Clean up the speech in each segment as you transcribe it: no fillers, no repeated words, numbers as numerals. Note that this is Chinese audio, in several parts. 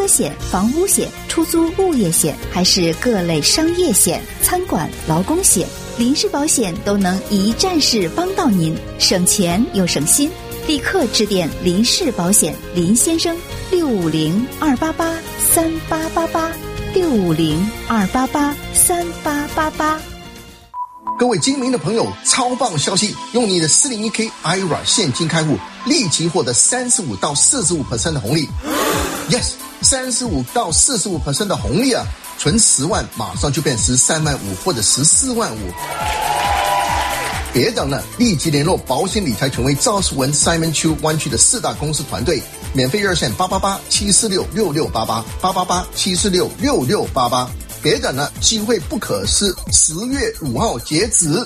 车险、房屋险、出租物业险，还是各类商业险、餐馆、劳工险，林氏保险都能一站式帮到您，省钱又省心。立刻致电林氏保险林先生650-288-3888，650-288-3888。 各位精明的朋友，超棒消息！用你的 401k IRA 现金开户，立即获得35%到45% 的红利。Yes， 35%到45% 的红利啊！存10万，马上就变13万5或者14万5。别等了，立即联络保险理财权威赵世文 Simon Chu 湾区的4大公司团队，免费热线888-746-6688，888-746-6688。别等了，机会不可失，10月5号截止。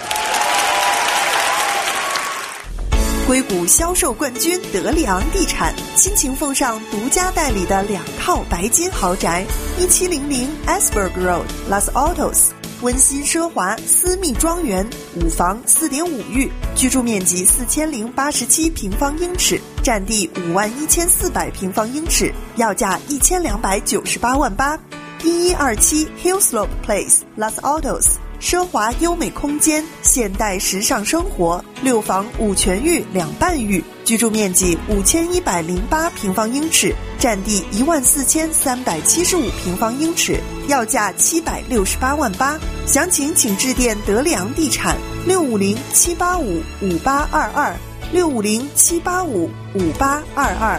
硅谷销售冠军德里昂地产倾情奉上独家代理的2套白金豪宅，1700 Asberg Road Los Altos， 温馨奢华私密庄园，5房4.5浴，居住面积4087平方英尺，占地51400平方英尺，要价1298万8。1127 Hillslope Place Los Altos， 奢华优美空间，现代时尚生活，6房5全浴2半浴，居住面积5108平方英尺，占地14375平方英尺，要价768万8。详情请致电德里昂地产650-785-5822，650-785-5822。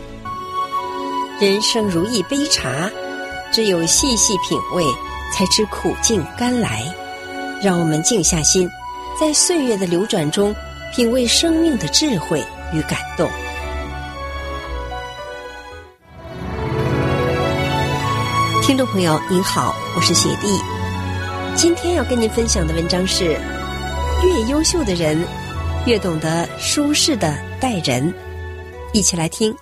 人生如一杯茶，只有细细品味，才知苦尽甘来。让我们静下心，在岁月的流转中，品味生命的智慧与感动。听众朋友您好，我是雪莉。今天要跟您分享的文章是：越优秀的人，越懂得舒适的待人。一起来听。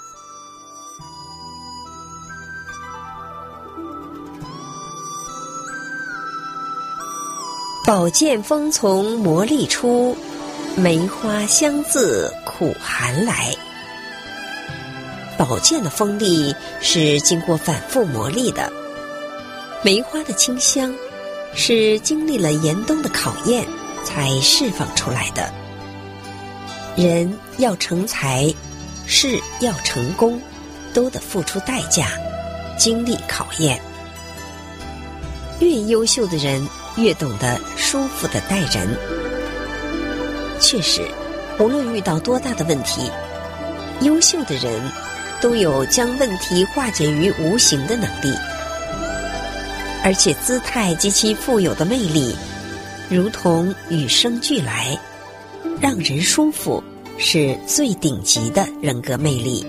宝剑锋从磨砺出，梅花香自苦寒来。宝剑的锋利是经过反复磨砺的，梅花的清香是经历了严冬的考验才释放出来的。人要成才，事要成功，都得付出代价，经历考验。越优秀的人越懂得舒服地待人。确实，无论遇到多大的问题，优秀的人都有将问题化解于无形的能力，而且姿态及其富有的魅力如同与生俱来，让人舒服是最顶级的人格魅力。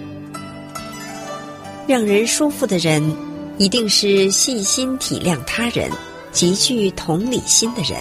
让人舒服的人一定是细心体谅他人，极具同理心的人。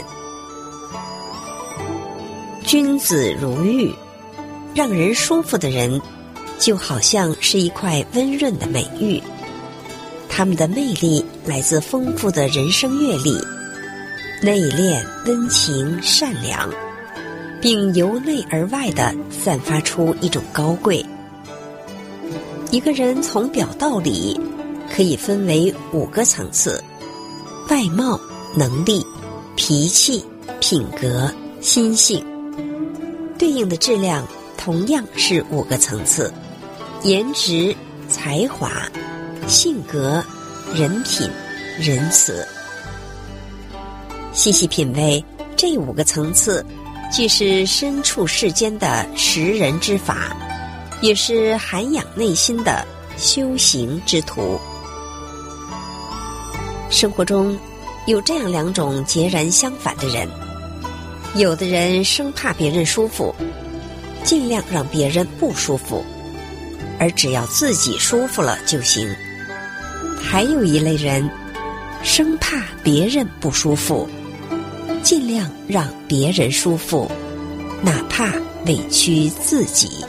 君子如玉，让人舒服的人就好像是一块温润的美玉，他们的魅力来自丰富的人生阅历，内敛、温情、善良，并由内而外地散发出一种高贵。一个人从表到里可以分为5个层次：外貌、能力、脾气、品格、心性。对应的质量同样是5个层次：颜值、才华、性格、人品、仁慈。细细品味这5个层次，既是身处世间的识人之法，也是涵养内心的修行之途。生活中有这样2种截然相反的人，有的人生怕别人舒服，尽量让别人不舒服，而只要自己舒服了就行。还有一类人，生怕别人不舒服，尽量让别人舒服，哪怕委屈自己。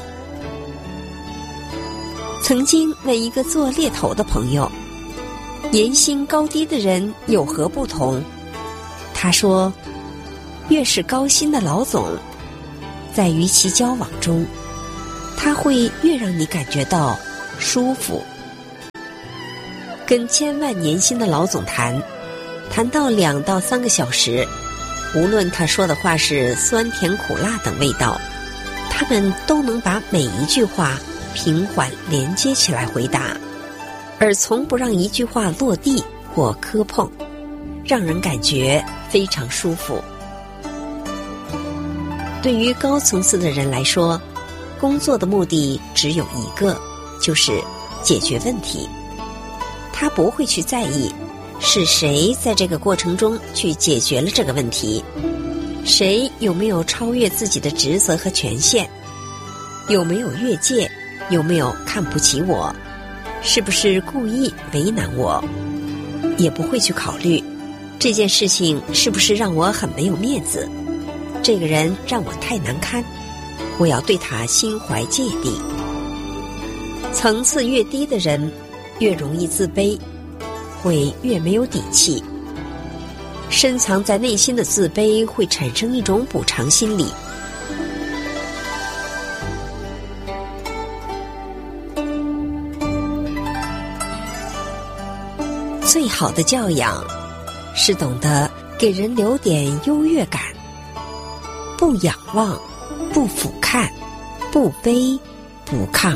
曾经问一个做猎头的朋友，年薪高低的人有何不同？他说，越是高薪的老总，在与其交往中，他会越让你感觉到舒服， 跟千万年薪的老总谈到2到3个小时，无论他说的话是酸甜苦辣等味道，他们都能把每一句话平缓连接起来回答，而从不让一句话落地或磕碰，让人感觉非常舒服。对于高层次的人来说，工作的目的只有一个，就是解决问题。他不会去在意是谁在这个过程中去解决了这个问题，谁有没有超越自己的职责和权限，有没有越界，有没有看不起我，是不是故意为难我，也不会去考虑这件事情是不是让我很没有面子，这个人让我太难堪，我要对他心怀芥蒂。层次越低的人越容易自卑，会越没有底气。深藏在内心的自卑会产生一种补偿心理。最好的教养是懂得给人留点优越感，不仰望，不俯瞰，不卑不亢。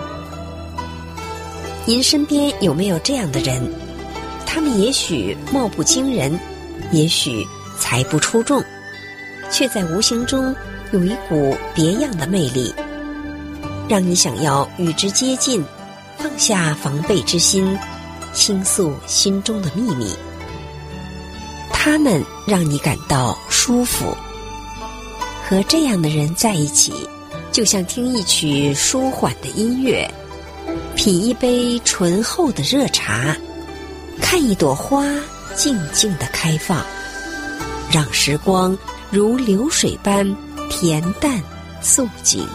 您身边有没有这样的人？他们也许貌不惊人，也许才不出众，却在无形中有一股别样的魅力，让你想要与之接近，放下防备之心，倾诉心中的秘密。他们让你感到舒服。和这样的人在一起，就像听一曲舒缓的音乐，品一杯醇厚的热茶，看一朵花静静地开放，让时光如流水般恬淡素净。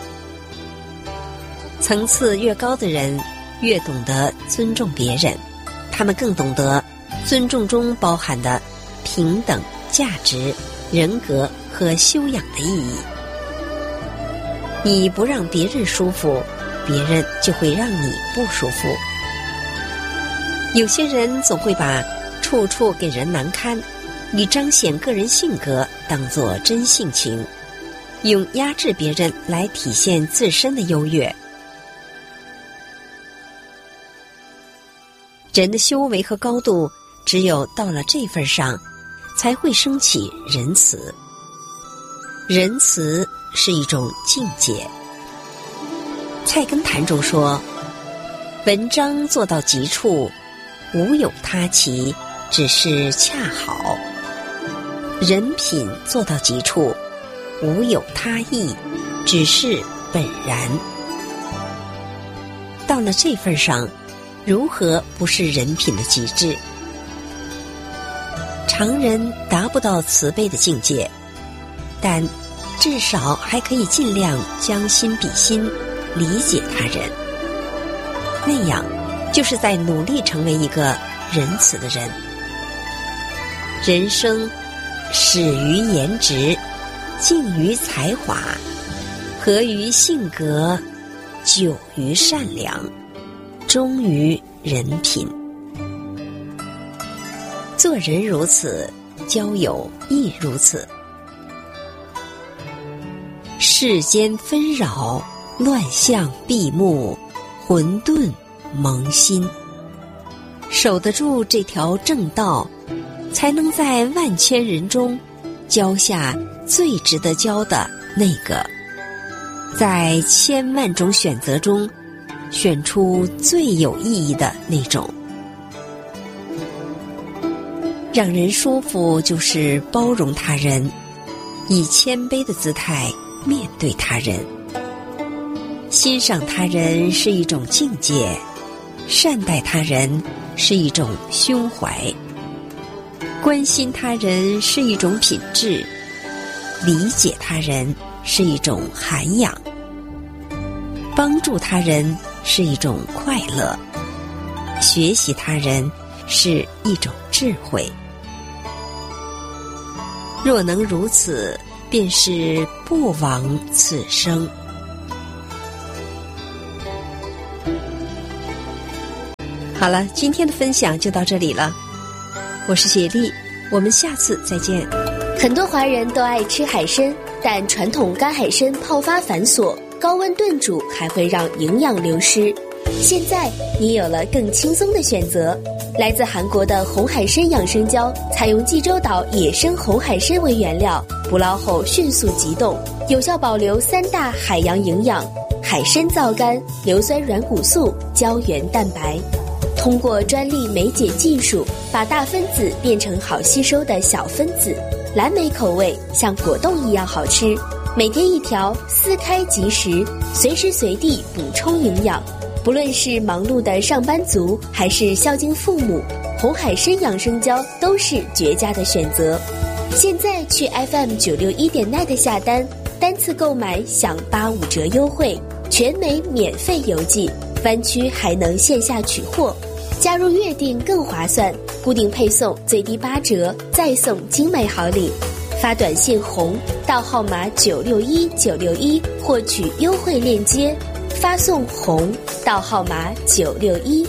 层次越高的人越懂得尊重别人，他们更懂得尊重中包含的平等、价值、人格和修养的意义。你不让别人舒服，别人就会让你不舒服。有些人总会把处处给人难堪，以彰显个人性格当作真性情，用压制别人来体现自身的优越。人的修为和高度，只有到了这份上，才会升起仁慈。仁慈是一种境界。菜根谭中说，文章做到极处，无有他齐，只是恰好；人品做到极处，无有他意，只是本然。到了这份上，如何不是人品的极致？常人达不到慈悲的境界，但至少还可以尽量将心比心，理解他人。那样就是在努力成为一个仁慈的人。人生始于颜值，敬于才华，合于性格，久于善良，忠于人品。做人如此，交友亦如此。世间纷扰，乱象闭目，混沌蒙心。守得住这条正道，才能在万千人中交下最值得交的那个，在千万种选择中选出最有意义的那种。让人舒服就是包容他人，以谦卑的姿态面对他人。欣赏他人是一种境界，善待他人是一种胸怀，关心他人是一种品质，理解他人是一种涵养，帮助他人是一种快乐，学习他人是一种智慧。若能如此，便是不枉此生。 好了，今天的分享就到这里了，我是雪莉，我们下次再见。 很多华人都爱吃海参，但传统干海参泡发繁琐，高温炖煮还会让营养流失。现在你有了更轻松的选择，来自韩国的红海参养生胶，采用济州岛野生红海参为原料，捕捞后迅速急冻，有效保留3大海洋营养：海参皂苷、硫酸软骨素、胶原蛋白。通过专利酶解技术，把大分子变成好吸收的小分子，蓝莓口味像果冻一样好吃。每天1条，撕开即食，随时随地补充营养。不论是忙碌的上班族，还是孝敬父母，红海参养生胶都是绝佳的选择。现在去 FM961.net 下单，单次购买享85折优惠，全美免费邮寄，湾区还能线下取货。加入月订更划算，固定配送最低8折，再送精美好礼。发短信红到号码961961获取优惠链接，发送红到号码961961。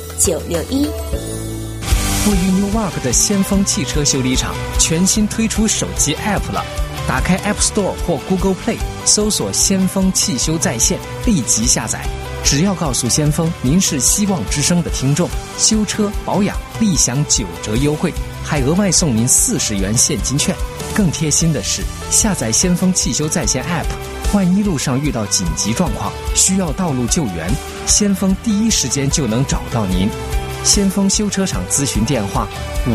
位于 Newark 的先锋汽车修理厂全新推出手机 App 了，打开 App Store 或 Google Play， 搜索先锋汽修在线，立即下载。只要告诉先锋您是希望之声的听众，修车保养立享9折优惠，还额外送您40元现金券。更贴心的是，下载先锋汽修在线 App， 万一路上遇到紧急状况需要道路救援，先锋第一时间就能找到您。先锋修车厂咨询电话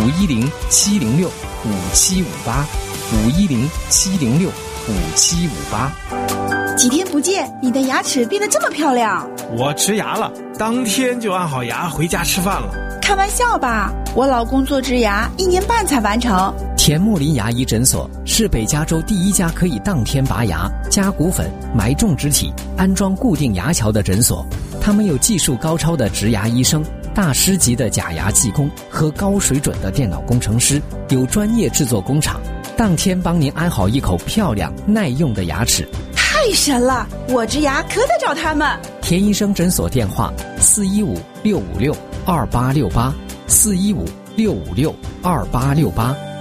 510-706-5758，510-706-5758。 几天不见，你的牙齿变得这么漂亮。 我植牙了，当天就按好牙回家吃饭了。 开玩笑吧，我老公做植牙1年半才完成。 田莫林牙医诊所是北加州第1家可以当天拔牙、加骨粉、埋种植体、安装固定牙桥的诊所。他们有技术高超的植牙医生、大师级的假牙技工和高水准的电脑工程师，有专业制作工厂，当天帮您安好一口漂亮耐用的牙齿。 太神了，我植牙可得找他们。 田医生诊所电话415-656-2868，415-656-2868。